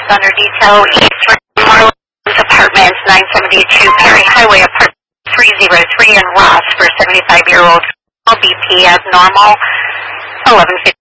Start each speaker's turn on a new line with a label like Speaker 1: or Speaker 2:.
Speaker 1: under detail. East Marlins Apartments, 972 Perry Highway, Apartment 303 in Ross for 75-year-old BP as normal, 11:50.